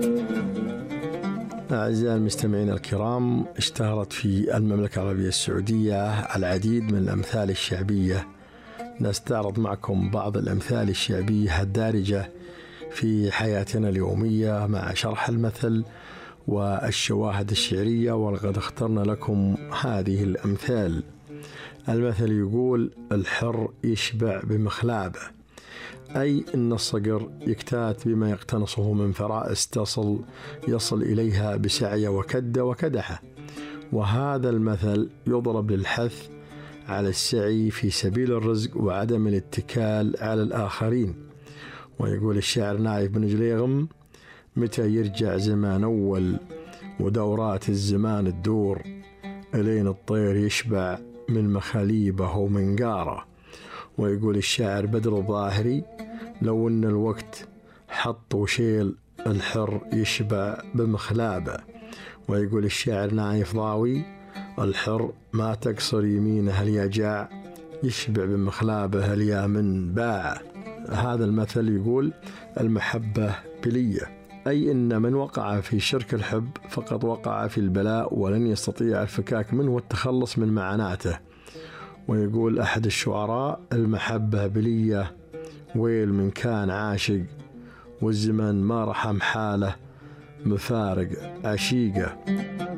أعزائي المستمعين الكرام، اشتهرت في المملكة العربية السعودية العديد من الأمثال الشعبية. نستعرض معكم بعض الأمثال الشعبية الدارجة في حياتنا اليومية مع شرح المثل والشواهد الشعرية، ولقد اخترنا لكم هذه الأمثال. المثل يقول: الحر يشبع بمخلابه، أي أن الصقر يكتات بما يقتنصه من فرائس يصل إليها بسعي وكد وكدحه. وهذا المثل يضرب للحث على السعي في سبيل الرزق وعدم الاتكال على الآخرين. ويقول الشاعر نايف بن جليغم: متى يرجع زمان أول ودورات الزمان تدور، إلين الطير يشبع من مخاليبه ومنقاره. ويقول الشاعر بدر الظاهري: لو أن الوقت حط وشيل، الحر يشبع بمخلابه. ويقول الشاعر نايف ضاوي: الحر ما تقصر يمينه اليجاع، يشبع بمخلابه اليامن باعه. هذا المثل يقول: المحبة بلية، أي أن من وقع في شرك الحب فقد وقع في البلاء، ولن يستطيع الفكاك منه والتخلص من معاناته. ويقول أحد الشعراء: المحبة بلية، ويل من كان عاشق، والزمن ما رحم حاله، مفارق عشيقه.